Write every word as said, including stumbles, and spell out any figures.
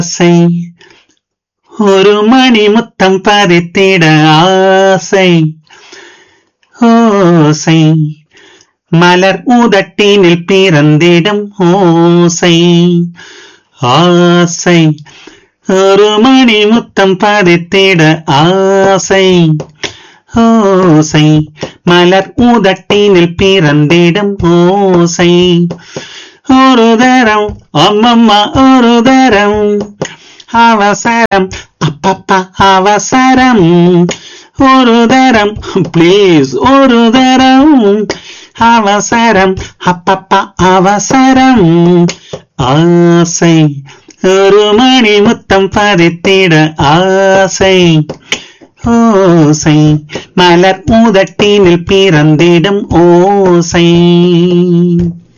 ஆசை ஒரு மணி முத்தம் பதித்திட ஆசை ஓசை மலர் உதட்டினில் பிறந்திடும் ஓசை ஆசை ஒரு மணி முத்தம் பதித்திட ஆசை ஓசை மலர் உதட்டினில் பிறந்திடும் ஓசை ஒரு தரம் அம்மம்மா ஒரு தரம் அவசரம் அப்பப்பா அவசரம் ஒரு தரம் ப்ளீஸ் ஒரு தரம் அவசரம் அப்பப்பா அவசரம் ஆசை ஒரு மணி முத்தம் பதித்திட ஆசை ஓசை மலர் உதட்டினில் பிறந்திடும் ஓசை.